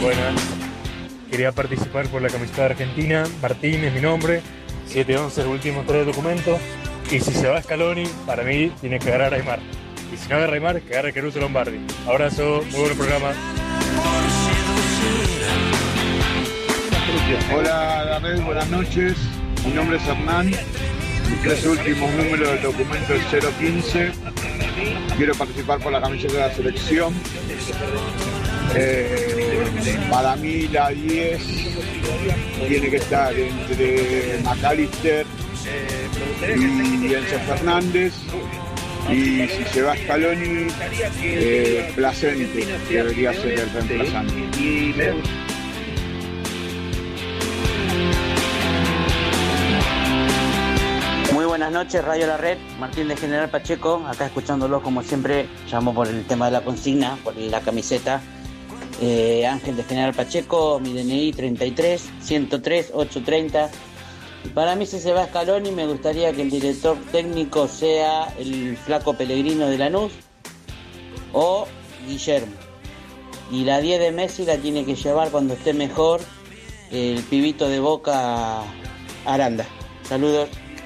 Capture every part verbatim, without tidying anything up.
Buenas. Quería participar por la camiseta de Argentina. Martín es mi nombre. siete once el último tres documentos. Y si se va Scaloni, para mí tiene que agarrar a Aymar. Y si no agarra a Aymar, que agarre a Caruso Lombardi. Abrazo, muy buen programa. Hola David, buenas noches. Mi nombre es Hernán. Mis tres últimos números del documento es cero quince. Quiero participar por la camiseta de la selección. Eh, para mí la diez tiene que estar entre McAllister y Enzo Fernández. Y si se va Scaloni, eh, Placente debería ser el reemplazante. Muy buenas noches, Radio La Red, Martín de General Pacheco, acá escuchándolo como siempre. Llamo por el tema de la consigna, por la camiseta. eh, Ángel de General Pacheco, mi D N I treinta y tres, ciento tres, ochocientos treinta. Y para mí, si se va Scaloni, me gustaría que el director técnico sea el flaco Pellegrino de Lanús o Guillermo. Y la diez de Messi la tiene que llevar cuando esté mejor el pibito de Boca, Aranda. Saludos.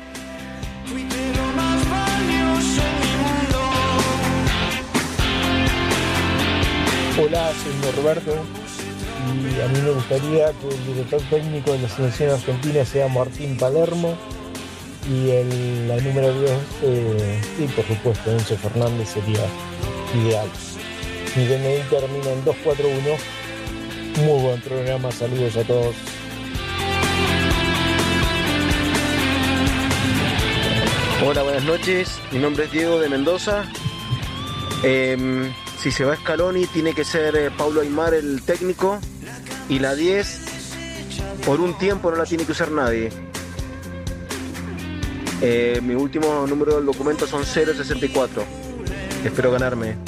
Hola, soy Roberto y a mí me gustaría que el director técnico de la selección argentina sea Martín Palermo y el, la número diez, eh, y por supuesto Enzo Fernández sería ideal. Mi D N I termina en dos cuatro uno. Muy buen programa, saludos a todos. Hola, buenas noches. Mi nombre es Diego de Mendoza. Eh, si se va Scaloni, tiene que ser eh, Paulo Aymar el técnico. Y la diez, por un tiempo no la tiene que usar nadie. Eh, mi último número del documento son cero sesenta y cuatro. Espero ganarme.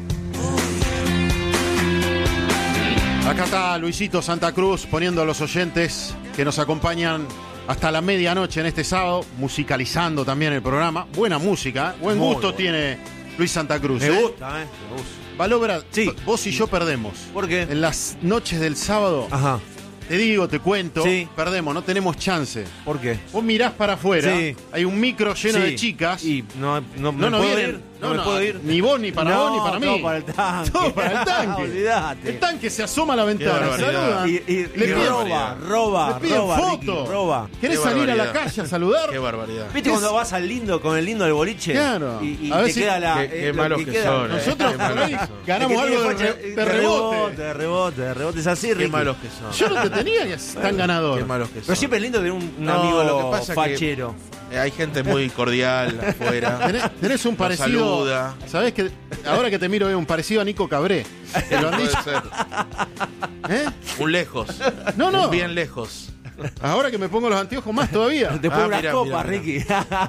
Acá está Luisito Santa Cruz poniendo a los oyentes que nos acompañan hasta la medianoche en este sábado, musicalizando también el programa. Buena música, ¿eh? Buen Muy gusto bueno. tiene Luis Santa Cruz. Me ¿eh? gusta, ¿eh? Me gusta. Valobra, Sí. vos y yo perdemos. ¿Por qué? En las noches del sábado, Ajá. te digo, te cuento, Sí. perdemos, no tenemos chance. ¿Por qué? Vos mirás para afuera, Sí. hay un micro lleno Sí. de chicas. Y no, no, no, ¿me no puedo vienen. ir? No, ¿No, me no, puedo ir? ni vos, ni para no, vos, ni para mí. Todo para el tanque. Todo para el tanque. Olvídate. El tanque se asoma a la Qué ventana, barbaridad. saludan, Y, y, le y piden, roba, roba, le piden roba, foto. Ricky, roba. ¿Querés Qué salir a la barbaridad. calle a saludar? Qué barbaridad. ¿Viste cuando vas al lindo con el lindo del boliche? Claro. Y, y A ver te si- queda la. Qué- eh, qué lo malos que queda- son, eh. Nosotros Qué por malos ahí que son. ganamos Es que algo de, tiene re- facha- de rebote. De rebote, de rebote. Es así, Qué Ricky. malos que son. Yo no te tenía que ser tan ganador. Qué malos que son. Pero siempre es lindo tener un, un No, amigo lo que pasa es que- fachero. Eh, hay gente muy cordial afuera. Tenés, tenés un Nos parecido. saluda. ¿Sabés que ahora que te miro veo un parecido a Nico Cabré? Te lo han Puede dicho. ser. ¿Eh? Un lejos. No, no. Un bien lejos. Ahora que me pongo los anteojos más todavía. Después Ah, una mira, copa, mira, Ricky.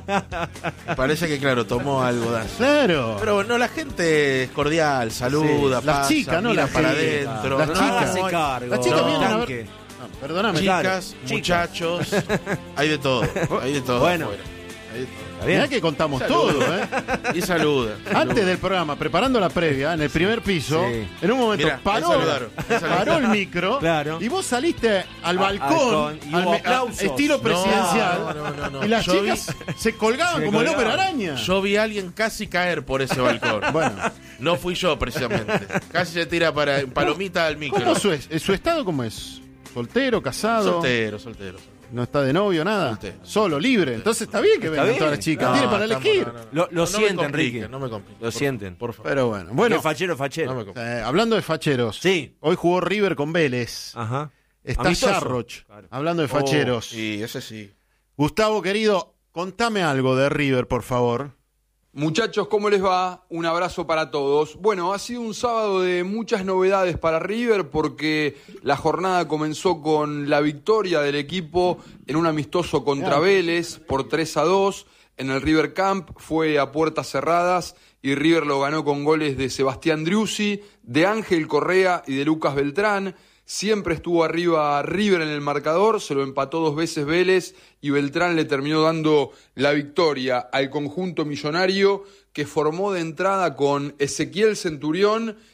Parece que, claro, tomó algo de eso. Claro. Pero no, la gente es cordial, saluda, Sí. Las pasa, chicas, ¿no? mira Las para chicas. adentro. Las No, chicas. Hágase no, cargo. Las chicas No. vienen a ver. Tanque. No, perdóname. Chicas, Chicas. muchachos, hay de todo, hay de todo. Bueno. afuera. Hay de todo. ¿Está bien? Mirá que contamos Saluda. todo, ¿eh? Y saluda. Antes del programa, preparando la previa, en el primer piso, Sí. en un momento Mirá, ahí paró, saludaron, ahí saludaron. paró el micro Claro. y vos saliste al A- balcón, balcón, y al hubo me- aplausos. a- estilo No, presidencial, no, no, no, no. y las Yo chicas se colgaban Se como el colgaban. ópera araña. Yo vi a alguien casi caer por ese balcón. Bueno, No fui yo, precisamente. Casi se tira para palomita al micro. ¿cómo su, es? ¿Su estado cómo es? ¿Soltero, casado? Soltero, soltero. ¿No está de novio, nada? Soltero. Solo, libre. Entonces está bien que vengan bien. todas las chicas. No, Tiene para estamos- elegir. no, no, no. Lo- lo No me sienten, complique, Ricky. No me complique. Lo por- sienten. Por favor. Pero bueno, Bueno, bueno. fachero, fachero. No me complique. eh, hablando de facheros. Sí. Hoy jugó River con Vélez. Ajá. Está Amistoso. Jarroch. Claro. Hablando de Oh, facheros. Sí, ese sí. Gustavo, querido, contame algo de River, por favor. Muchachos, ¿cómo les va? Un abrazo para todos. Bueno, ha sido un sábado de muchas novedades para River porque la jornada comenzó con la victoria del equipo en un amistoso contra Vélez por tres a dos. En el River Camp fue a puertas cerradas y River lo ganó con goles de Sebastián Driussi, de Ángel Correa y de Lucas Beltrán. Siempre estuvo arriba River en el marcador, se lo empató dos veces Vélez y Beltrán le terminó dando la victoria al conjunto millonario que formó de entrada con Ezequiel Centurión,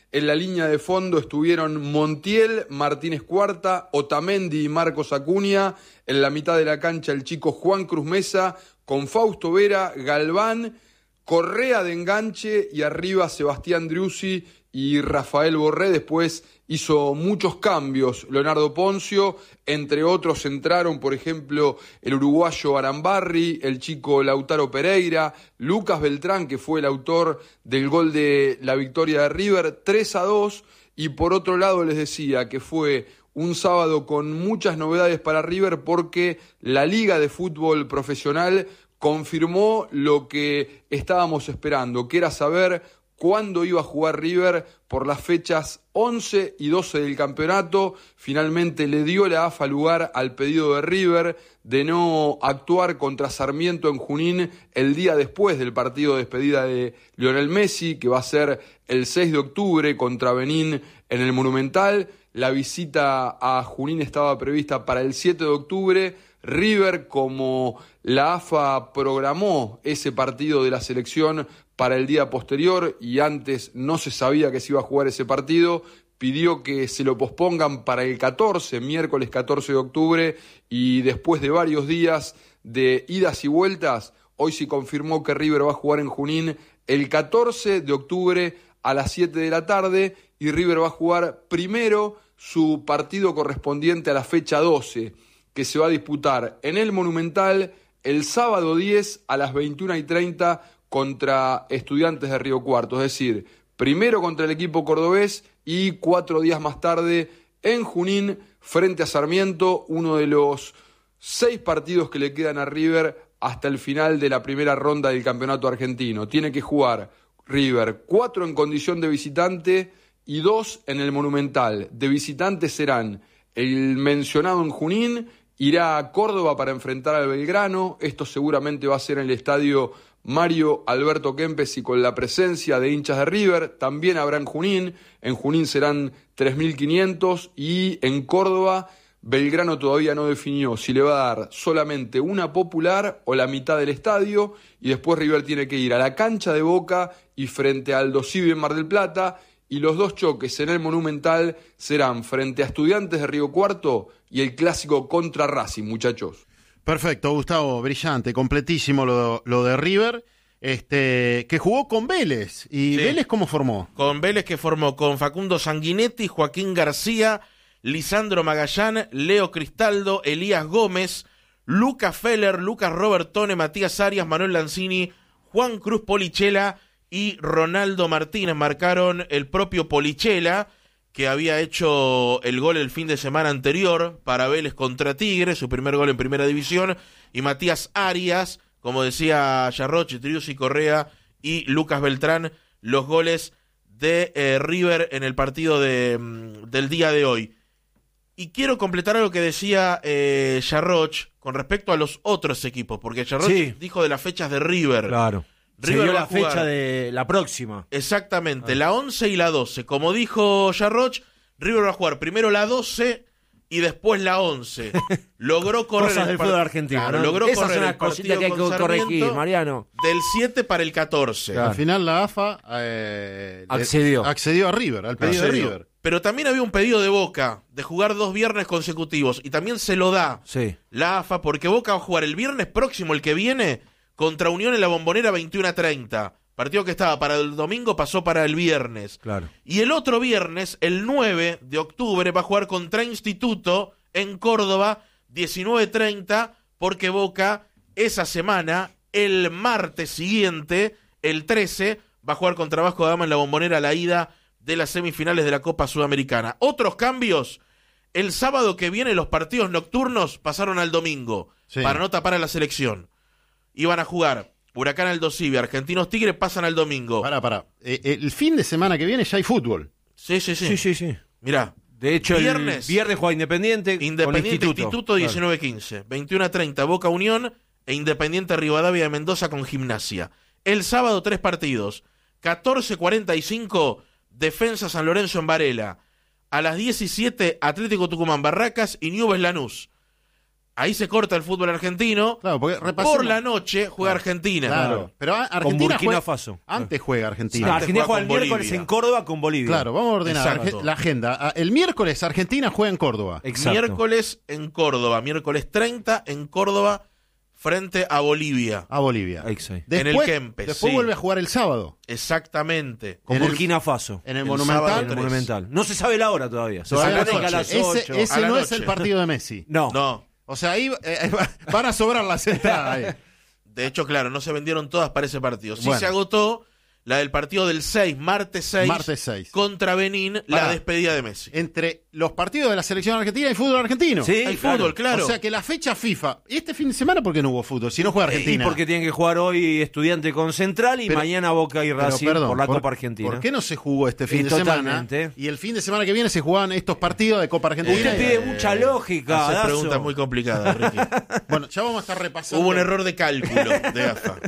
En la línea de fondo estuvieron Montiel, Martínez Cuarta, Otamendi y Marcos Acuña. En la mitad de la cancha el chico Juan Cruz Mesa, con Fausto Vera, Galván, Correa de enganche y arriba Sebastián Driussi y Rafael Borré. Después hizo muchos cambios Leonardo Poncio, entre otros entraron, por ejemplo, el uruguayo Arambarri, el chico Lautaro Pereira, Lucas Beltrán, que fue el autor del gol de la victoria de River, tres a dos, y por otro lado les decía que fue un sábado con muchas novedades para River porque la Liga de Fútbol Profesional confirmó lo que estábamos esperando, que era saber cuándo iba a jugar River por las fechas once y doce del campeonato. Finalmente le dio la A F A lugar al pedido de River de no actuar contra Sarmiento en Junín el día después del partido de despedida de Lionel Messi, que va a ser el seis de octubre contra Benín en el Monumental. La visita a Junín estaba prevista para el siete de octubre. River, como la A F A programó ese partido de la selección para el día posterior y antes no se sabía que se iba a jugar ese partido, pidió que se lo pospongan para el catorce, miércoles catorce de octubre, y después de varios días de idas y vueltas, hoy se confirmó que River va a jugar en Junín el catorce de octubre a las siete de la tarde, y River va a jugar primero su partido correspondiente a la fecha doce, que se va a disputar en el Monumental el sábado diez a las veintiuna y treinta contra Estudiantes de Río Cuarto. Es decir, primero contra el equipo cordobés y cuatro días más tarde en Junín frente a Sarmiento, uno de los seis partidos que le quedan a River hasta el final de la primera ronda del campeonato argentino. Tiene que jugar River cuatro en condición de visitante y dos en el Monumental. De visitante serán el mencionado en Junín, irá a Córdoba para enfrentar al Belgrano. Esto seguramente va a ser en el estadio Mario Alberto Kempes y con la presencia de hinchas de River. También habrá en Junín. En Junín serán tres mil quinientos y en Córdoba Belgrano todavía no definió si le va a dar solamente una popular o la mitad del estadio, y después River tiene que ir a la cancha de Boca y frente a Aldo Civi en Mar del Plata, y los dos choques en el Monumental serán frente a Estudiantes de Río Cuarto y el clásico contra Racing, muchachos. Perfecto, Gustavo, brillante, completísimo lo, lo de River, este, que jugó con Vélez. ¿Y sí. Vélez cómo formó? Con Vélez, que formó con Facundo Sanguinetti, Joaquín García, Lisandro Magallán, Leo Cristaldo, Elías Gómez, Lucas Feller, Lucas Robertone, Matías Arias, Manuel Lanzini, Juan Cruz Polichela y Ronaldo Martínez. Marcaron el propio Polichela, que había hecho el gol el fin de semana anterior para Vélez contra Tigre, su primer gol en primera división, y Matías Arias, como decía Yarroch, Driussi Correa y Lucas Beltrán, los goles de eh, River en el partido de, del día de hoy. Y quiero completar algo que decía eh, Yarroch con respecto a los otros equipos, porque Yarroch sí. dijo de las fechas de River. Claro. River se dio va la a jugar, fecha de la próxima. Exactamente, ah. la once y la doce. Como dijo Yarroch, River va a jugar primero la doce y después la once. Logró correr cosas el del par... fútbol argentino. Claro, ¿no? logró Esas correr son las el cositas que hay que corregir, Mariano. Del siete para el catorce. Claro. Al final la A F A eh, accedió. accedió a River, al pedido accedió. de River. Pero también había un pedido de Boca de jugar dos viernes consecutivos y también se lo da sí. la A F A porque Boca va a jugar el viernes próximo, el que viene, contra Unión en la Bombonera veintiuno a treinta. Partido que estaba para el domingo pasó para el viernes. Claro. Y el otro viernes, el nueve de octubre, va a jugar contra Instituto en Córdoba, diecinueve treinta, porque Boca esa semana, el martes siguiente, el trece, va a jugar contra Vasco da Gama en la Bombonera, la ida de las semifinales de la Copa Sudamericana. Otros cambios, el sábado que viene los partidos nocturnos pasaron al domingo, sí. para no tapar a la selección. Iban a jugar Huracán Aldo Civi, Argentinos Tigre, pasan al domingo. Pará, pará. Eh, el fin de semana que viene ya hay fútbol. Sí, sí, sí. Sí, sí, sí. Mirá. De hecho, viernes, el viernes juega Independiente, Independiente con Instituto, Instituto diecinueve quince, veintiuno a treinta Boca Unión e Independiente Rivadavia de Mendoza con Gimnasia. El sábado tres partidos, catorce cuarenta y cinco Defensa San Lorenzo en Varela, a las diecisiete Atlético Tucumán Barracas y Newell's Lanús. Ahí se corta el fútbol argentino. Claro, porque por la noche juega claro. Argentina. Claro, pero Argentina con Burkina juega, Faso. Antes juega Argentina. Sí, Antes Argentina juega, juega el miércoles Bolivia. en Córdoba con Bolivia. Claro, vamos a ordenar Exacto. la agenda. El miércoles Argentina juega en Córdoba. Exacto. Miércoles en Córdoba. Miércoles treinta en Córdoba frente a Bolivia. A Bolivia. Exacto. Después, En el Kempes, después sí. vuelve a jugar el sábado. Exactamente. Con en el- Burkina Faso. En el, El Monumental. sábado En el tres. Monumental. No se sabe la hora todavía. Se Todavía sabe no. que a las Ese, ocho. ese A la no noche. es el partido de Messi. No. No. O sea, ahí eh, van a sobrar las entradas. ahí. De hecho, claro, no se vendieron todas para ese partido. Sí Bueno. se agotó la del partido del seis, martes seis, Martes seis. contra Benín, la Pará. despedida de Messi. Entre los partidos de la selección argentina y fútbol argentino. Sí, Hay claro. fútbol, claro. O sea que la fecha FIFA. ¿Y este fin de semana por qué no hubo fútbol? Si no juega Y Argentina. porque tienen que jugar hoy Estudiante con Central y Pero- mañana Boca y Pero, Racing perdón, por la ¿por- Copa Argentina. ¿Por qué no se jugó este fin Y de totalmente. semana? Y el fin de semana que viene se jugaban estos partidos de Copa Argentina. Usted pide mucha lógica, Hace Dazo. preguntas muy complicadas, Ricky. Bueno, ya vamos a estar repasando. Hubo un error de cálculo de A F A.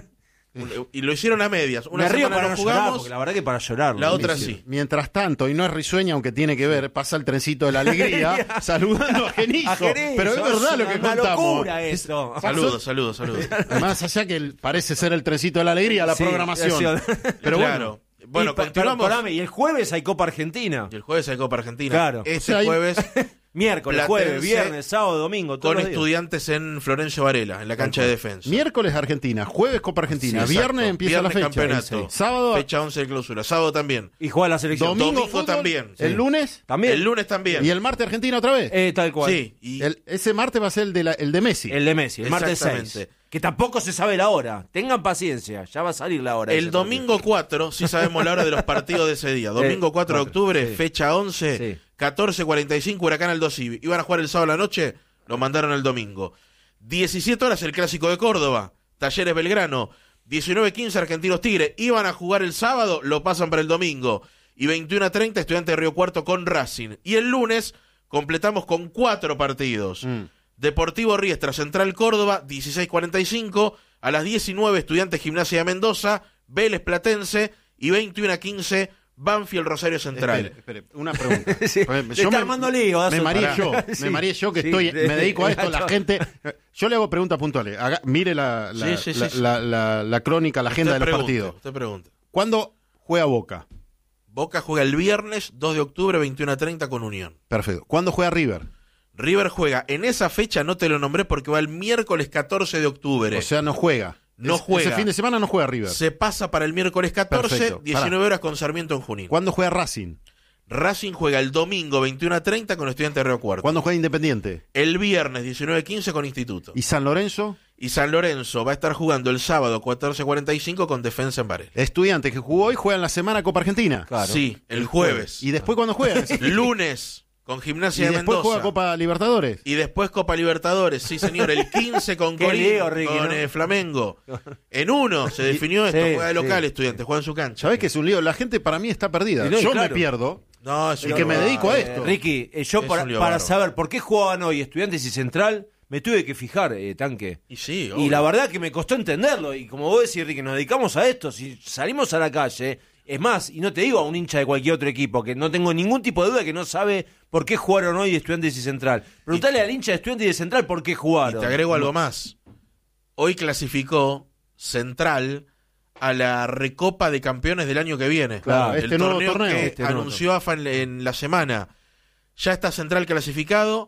Y lo hicieron a medias. Una Me río semana para no no llorar, jugamos, porque la verdad que para llorar. la otra sí. Mientras tanto, y no es risueña, aunque tiene que ver, pasa el trencito de la alegría saludando a Genizo. A Genizo, Pero es verdad lo que una contamos. locura esto. Es- Saludos, saludos, saludos. Más allá que el- parece ser el trencito de la alegría, la Sí, programación. sí. Pero Claro. bueno, Bueno, y, pa- continuamos. pero, parame, y el jueves hay Copa Argentina. Y el jueves hay Copa Argentina. Claro. Este O sea, hay- jueves Miércoles, Platense jueves, viernes, sábado, domingo. todos con los días. Estudiantes en Florencio Varela, en la cancha de defensa. miércoles Argentina, jueves Copa Argentina, Sí, viernes exacto. empieza Viernes la fecha. campeonato. Sábado, Fecha once de clausura. Sábado también. Y juega la selección. domingo, Domingo fútbol, también. el Sí. lunes También. El lunes también. y el martes Argentina otra vez. Eh, tal cual. Sí. Y El- ese martes va a ser el de, la- el de Messi. El de Messi, el martes Exactamente. seis. Que tampoco se sabe la hora. Tengan paciencia, ya va a salir la hora. de el ese domingo cuatro, sí sabemos la hora de los partidos de ese día. Domingo cuatro de octubre, sí. fecha once, Sí. catorce cuarenta y cinco, Huracán Aldo Civi. Iban a jugar el sábado a la noche, lo mandaron el domingo. diecisiete horas el Clásico de Córdoba, Talleres Belgrano. diecinueve quince Argentinos Tigre. Iban a jugar el sábado, lo pasan para el domingo. Y veintiuno treinta Estudiantes de Río Cuarto con Racing. Y el lunes completamos con cuatro partidos. Mm. Deportivo Riestra, Central Córdoba, dieciséis cuarenta y cinco. A las diecinueve, Estudiantes Gimnasia de Mendoza, Vélez Platense. Y veintiuno quince, Banfield Rosario Central. Espere, espere, una pregunta. Sí, Pues, le yo está me, armando lío, Dazo. me mareé Pará. yo, Sí. me mareé yo que Sí, estoy, de- me dedico a esto, de- la gente. Yo le hago preguntas puntuales. Haga- mire la, la, Sí, sí, sí, la, sí. la- la- la crónica, la agenda Usted de los pregunte, partidos. Usted pregunta. ¿Cuándo juega Boca? Boca juega el viernes dos de octubre, veintiuno treinta con Unión. Perfecto. ¿Cuándo juega River? River juega en esa fecha, no te lo nombré porque va el miércoles catorce de octubre. O sea, no juega. No Es- juega. Ese fin de semana no juega River. Se pasa para el miércoles catorce, Perfecto, diecinueve pará. horas con Sarmiento en Junín. ¿Cuándo juega Racing? Racing juega el domingo veintiuno treinta con Estudiantes de Río Cuarto. ¿Cuándo juega Independiente? El viernes diecinueve quince con Instituto. ¿Y San Lorenzo? Y San Lorenzo va a estar jugando el sábado catorce cuarenta y cinco con Defensa en Varela. Estudiantes que jugó hoy juega en la semana Copa Argentina. Claro. Sí, el jueves. ¿Y después cuándo juega? Lunes con ¿Y Gimnasia de después Mendoza. juega Copa Libertadores? Y después Copa Libertadores, sí señor, el quince con Qué Corín, lío, Ricky, con ¿no? eh, Flamengo. En uno se definió esto, Sí, juega de sí. local Estudiantes, juega en su cancha. ¿Sabés que es un lío? La gente para mí está perdida. Y no, y Yo claro. me pierdo. No, es Y un que me lío dedico a bárbaro. esto. Ricky, eh, yo Es para, un lío para bárbaro. saber por qué jugaban hoy Estudiantes y Central, me tuve que fijar, eh, Tanque. Y sí, Y obvio. la verdad que me costó entenderlo. Y como vos decís, Ricky, nos dedicamos a esto. Si salimos a la calle, es más, y no te digo a un hincha de cualquier otro equipo, que no tengo ningún tipo de duda que no sabe por qué jugaron hoy Estudiantes y Central. Preguntale al hincha de Estudiantes y de Central por qué Y jugaron. te agrego algo más. Hoy clasificó Central a la Recopa de Campeones del año que viene. Claro, el este nuevo torneo torneo. que Este nuevo anunció AFA en, en la semana. Ya está Central clasificado.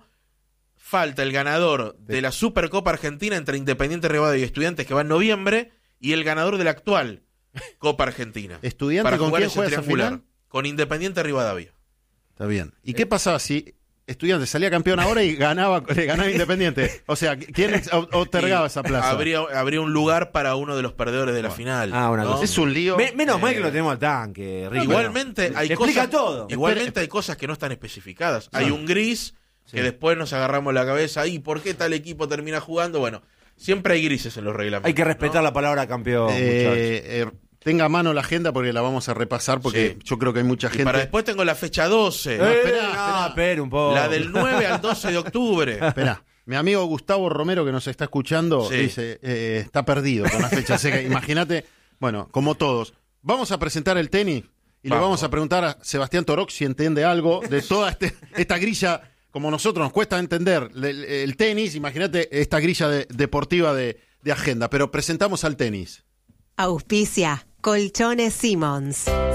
Falta el ganador de la Supercopa Argentina entre Independiente Rivadavia y Estudiantes, que va en noviembre, y el ganador de la actual Copa Argentina. ¿Estudiante para con jugar quién ese juega esa triangular. final? Con Independiente Rivadavia. Está bien. ¿Y qué pasaba si Estudiantes salía campeón ahora y ganaba, le ganaba Independiente? O sea, ¿quién ex- o- otorgaba Y esa plaza? Habría, habría un lugar para uno de los perdedores de la final. Ah, una ¿no? cosa. Es un lío. Me- menos mal que Eh, lo tenemos al Tanque, Ricky. Igualmente Bueno, hay te cosas, explica todo. Igualmente hay cosas que no están especificadas. Hay un gris que después nos agarramos la cabeza. ¿Y por qué tal equipo termina jugando? Bueno, siempre hay grises en los reglamentos. Hay que respetar ¿no? la palabra campeón, muchachos. Eh, eh, tenga a mano la agenda porque la vamos a repasar porque Sí. yo creo que hay mucha Y gente. para después tengo la fecha doce. Eh, esperá, no, esperá. espera un poco. La del nueve al doce de octubre. Esperá, mi amigo Gustavo Romero que nos está escuchando Sí. dice, eh, está perdido con la fecha seca. Imagínate, bueno, como todos. Vamos a presentar el tenis y le Vamos. vamos a preguntar a Sebastián Toroc si entiende algo de toda este, esta grilla como nosotros nos cuesta entender el, el tenis, imagínate esta grilla de, deportiva de, de agenda, pero presentamos al tenis. Auspicia Colchones Simmons.